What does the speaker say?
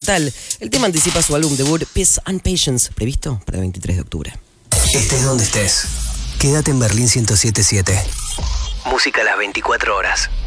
Monumental. El tema anticipa su álbum debut Peace and Patience, previsto para el 23 de octubre. Estés donde estés, quédate en Berlín 107.7. Música a las 24 horas.